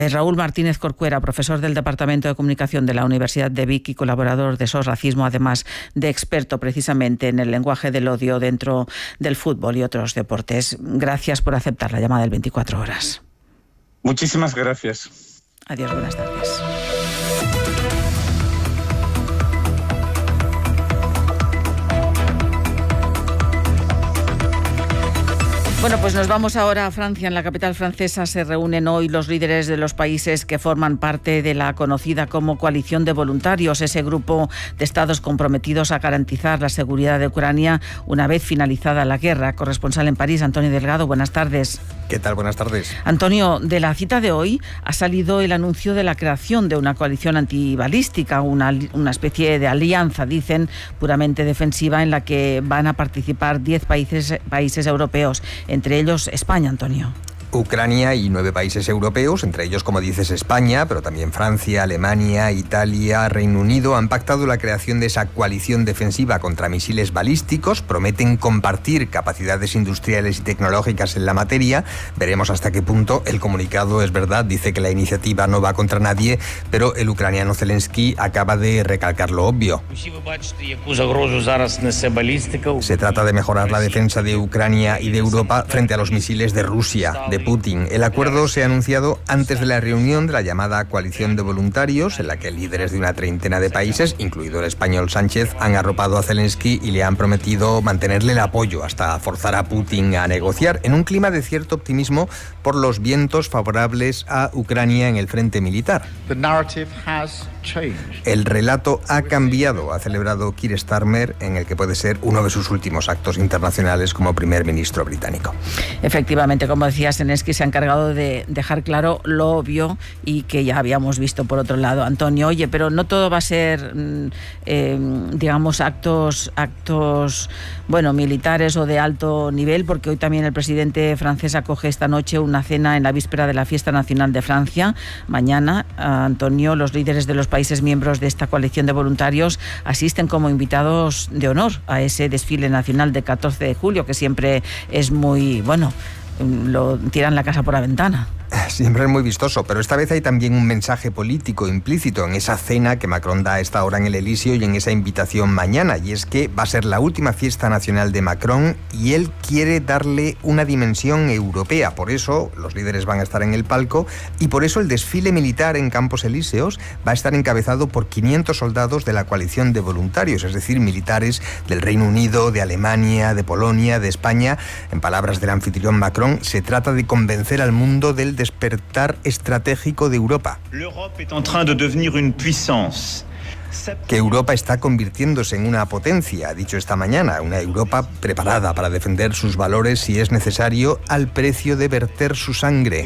Raúl Martínez Corcuera, profesor del Departamento de Comunicación de la Universidad de Vic y colaborador de SOS Racismo, además de experto precisamente en el lenguaje del odio dentro del fútbol y otros deportes. Gracias por aceptar la llamada del 24 horas. Muchísimas gracias. Adiós, buenas tardes. Bueno, pues nos vamos ahora a Francia. En la capital francesa se reúnen hoy los líderes de los países que forman parte de la conocida como Coalición de Voluntarios, ese grupo de estados comprometidos a garantizar la seguridad de Ucrania una vez finalizada la guerra. Corresponsal en París, Antonio Delgado, buenas tardes. ¿Qué tal? Buenas tardes. Antonio, de la cita de hoy ha salido el anuncio de la creación de una coalición antibalística, una especie de alianza, dicen, puramente defensiva, en la que van a participar 10 países europeos, entre ellos España, Antonio. Ucrania y 9 países europeos, entre ellos, como dices, España, pero también Francia, Alemania, Italia, Reino Unido, han pactado la creación de esa coalición defensiva contra misiles balísticos. Prometen compartir capacidades industriales y tecnológicas en la materia. Veremos hasta qué punto. El comunicado es verdad, dice que la iniciativa no va contra nadie, pero el ucraniano Zelensky acaba de recalcar lo obvio. Se trata de mejorar la defensa de Ucrania y de Europa frente a los misiles de Rusia, de Putin. El acuerdo se ha anunciado antes de la reunión de la llamada Coalición de Voluntarios, en la que líderes de una treintena de países, incluido el español Sánchez, han arropado a Zelensky y le han prometido mantenerle el apoyo hasta forzar a Putin a negociar, en un clima de cierto optimismo por los vientos favorables a Ucrania en el frente militar. El relato ha cambiado, ha celebrado Keir Starmer, en el que puede ser uno de sus últimos actos internacionales como primer ministro británico. Efectivamente, como decía, Zelensky se ha encargado de dejar claro lo obvio y que ya habíamos visto por otro lado. Antonio, oye, pero no todo va a ser, digamos, actos, bueno, militares o de alto nivel, porque hoy también el presidente francés acoge esta noche una cena en la víspera de la Fiesta Nacional de Francia. Mañana, Antonio, los líderes de los países miembros de esta coalición de voluntarios asisten como invitados de honor a ese desfile nacional de 14 de julio, que siempre es muy, bueno, lo tiran la casa por la ventana. Siempre es muy vistoso, pero esta vez hay también un mensaje político implícito en esa cena que Macron da a esta hora en el Elíseo y en esa invitación mañana, y es que va a ser la última fiesta nacional de Macron y él quiere darle una dimensión europea. Por eso los líderes van a estar en el palco y por eso el desfile militar en Campos Elíseos va a estar encabezado por 500 soldados de la coalición de voluntarios, es decir, militares del Reino Unido, de Alemania, de Polonia, de España. En palabras del anfitrión Macron, se trata de convencer al mundo del despertar estratégico de Europa. Que Europa está convirtiéndose en una potencia, ha dicho esta mañana, una Europa preparada para defender sus valores si es necesario, al precio de verter su sangre.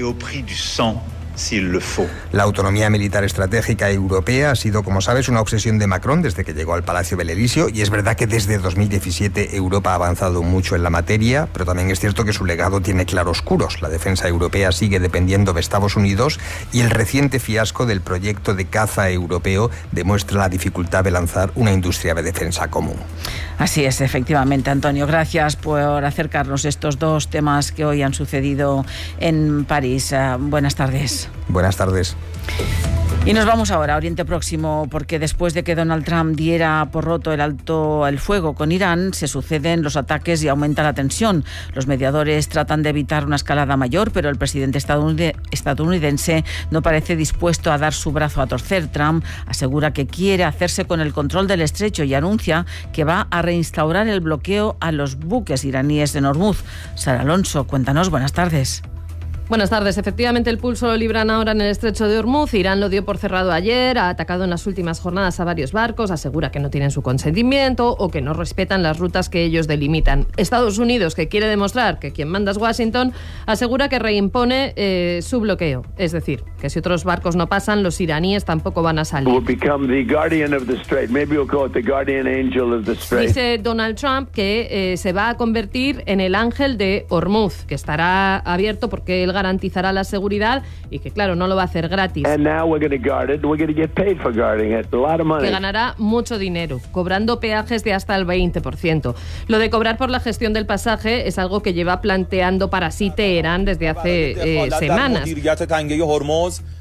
La autonomía militar estratégica europea ha sido, como sabes, una obsesión de Macron desde que llegó al Palacio del Elíseo, y es verdad que desde 2017 Europa ha avanzado mucho en la materia, pero también es cierto que su legado tiene claroscuros. La defensa europea sigue dependiendo de Estados Unidos y el reciente fiasco del proyecto de caza europeo demuestra la dificultad de lanzar una industria de defensa común. Así es, efectivamente, Antonio. Gracias por acercarnos estos dos temas que hoy han sucedido en París. Buenas tardes. Buenas tardes. Y nos vamos ahora a Oriente Próximo, porque después de que Donald Trump diera por roto el alto el fuego con Irán, se suceden los ataques y aumenta la tensión. Los mediadores tratan de evitar una escalada mayor, pero el presidente estadounidense no parece dispuesto a dar su brazo a torcer. Trump asegura que quiere hacerse con el control del estrecho y anuncia que va a reinstaurar el bloqueo a los buques iraníes en Hormuz. Sara Alonso, cuéntanos, buenas tardes. Buenas tardes. Efectivamente, el pulso lo libran ahora en el estrecho de Hormuz. Irán lo dio por cerrado ayer, ha atacado en las últimas jornadas a varios barcos, asegura que no tienen su consentimiento o que no respetan las rutas que ellos delimitan. Estados Unidos, que quiere demostrar que quien manda es Washington, asegura que reimpone su bloqueo. Es decir, que si otros barcos no pasan, los iraníes tampoco van a salir. Dice Donald Trump que se va a convertir en el ángel de Hormuz, que estará abierto porque él garantizará la seguridad y que, claro, no lo va a hacer gratis. Que ganará mucho dinero, cobrando peajes de hasta el 20%. Lo de cobrar por la gestión del pasaje es algo que lleva planteando para sí Teherán desde hace semanas.